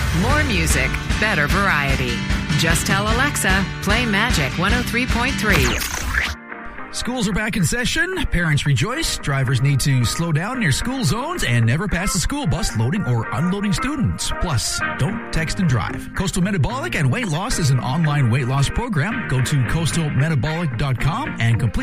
More music, better variety. Just tell Alexa, play Magic 103.3. Schools are back in session. Parents rejoice. Drivers need to slow down near school zones and never pass a school bus loading or unloading students. Plus, don't text and drive. Coastal Metabolic and Weight Loss is an online weight loss program. Go to coastalmetabolic.com and complete